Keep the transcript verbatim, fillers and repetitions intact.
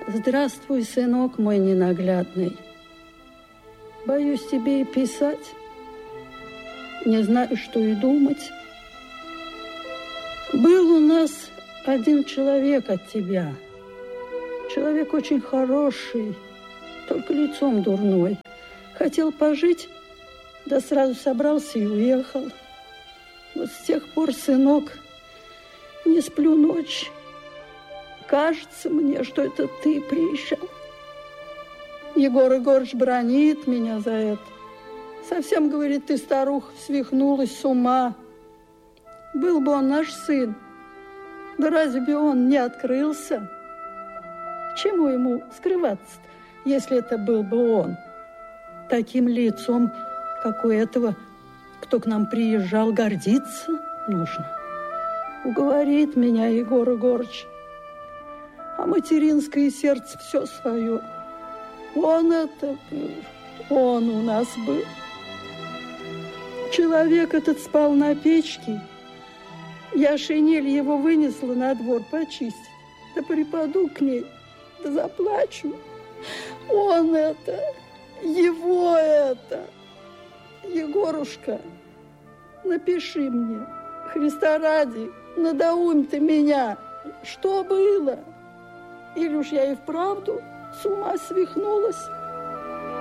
Здравствуй, сынок мой ненаглядный. Боюсь тебе и писать. Не знаю, что и думать. Был у нас один человек от тебя. Человек очень хороший, только лицом дурной. Хотел пожить, да сразу собрался и уехал. Вот с тех пор, сынок, не сплю ночь. Кажется мне, что это ты приезжал. Егор Егорыч бранит меня за это. Совсем, говорит, ты, старуха, свихнулась с ума. Был бы он наш сын, да разве бы он не открылся? Чему ему скрываться, если это был бы он? Таким лицом, как у этого, кто к нам приезжал, гордиться нужно. Уговорит меня Егор Егорыч, а материнское сердце все свое. Он это был, он у нас был. Человек этот спал на печке. Я шинель его вынесла на двор почистить. Да припаду к ней, да заплачу. Он это, его это. Егорушка, напиши мне, Христа ради, надоумь ты меня, что было? Или уж я и вправду с ума свихнулась?